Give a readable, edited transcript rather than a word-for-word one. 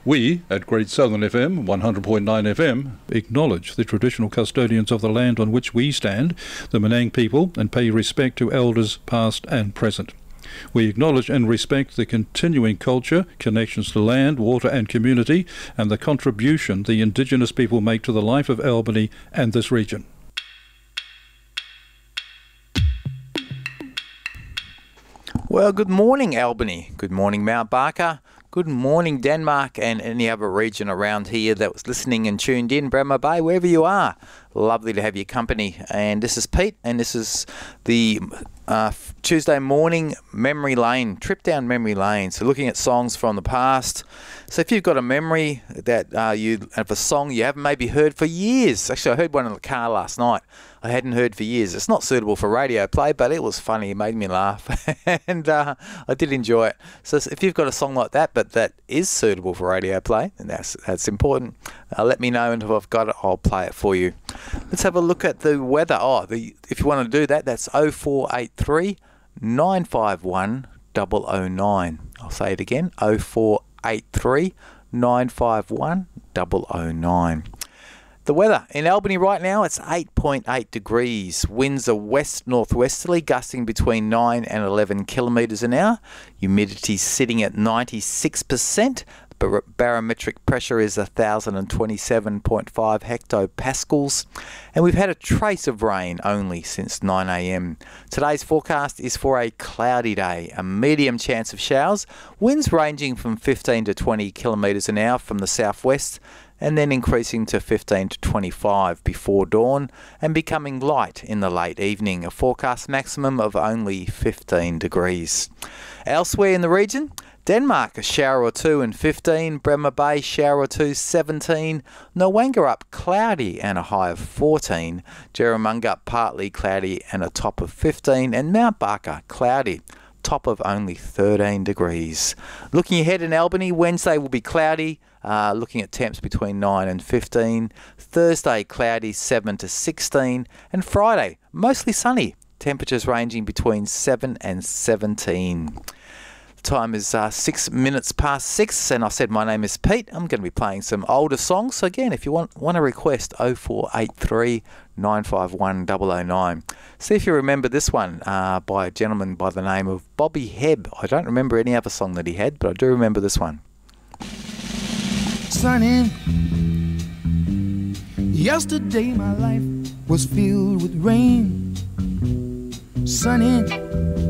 We, at Great Southern FM, 100.9 FM, acknowledge the traditional custodians of the land on which we stand, the Menang people, and pay respect to elders past and present. We acknowledge and respect the continuing culture, connections to land, water and community, and the contribution the Indigenous people make to the life of Albany and this region. Well, good morning, Albany. Good morning, Mount Barker. Good morning, Denmark, and any other region around here that was listening and tuned in, Bremer Bay, wherever you are. Lovely to have your company. And this is Pete, and this is the Tuesday morning memory lane, trip down memory lane. So looking at songs from the past. So if you've got a memory that you have a song you haven't maybe heard for years. Actually, I heard one in the car last night. I hadn't heard for years. It's not suitable for radio play, but it was funny. It made me laugh, and I did enjoy it. So if you've got a song like that, but that is suitable for radio play, and that's important, let me know, and if I've got it, I'll play it for you. Let's have a look at the weather. If you want to do that, that's 0483 951 009. I'll say it again, 0483 951 009. The weather in Albany right now, it's 8.8 degrees. Winds are west-northwesterly, gusting between 9 and 11 kilometres an hour. Humidity sitting at 96%. The barometric pressure is 1,027.5 hectopascals. And we've had a trace of rain only since 9 a.m. Today's forecast is for a cloudy day, a medium chance of showers. Winds ranging from 15 to 20 kilometres an hour from the southwest, and then increasing to 15 to 25 before dawn and becoming light in the late evening. A forecast maximum of only 15 degrees. Elsewhere in the region, Denmark, a shower or two and 15. Bremer Bay, shower or two, 17. Noanga up cloudy and a high of 14. Jerramunga partly cloudy and a top of 15. And Mount Barker, cloudy, top of only 13 degrees. Looking ahead in Albany, Wednesday will be cloudy, looking at temps between 9 and 15. Thursday, cloudy, 7 to 16. And Friday, mostly sunny, temperatures ranging between 7 and 17. Time is 6 minutes past 6, and I said my name is Pete. I'm going to be playing some older songs. So again, if you want to request, 0483 951 009. See if you remember this one by a gentleman by the name of Bobby Hebb. I don't remember any other song that he had, but I do remember this one. Sunny, yesterday my life was filled with rain. Sunny,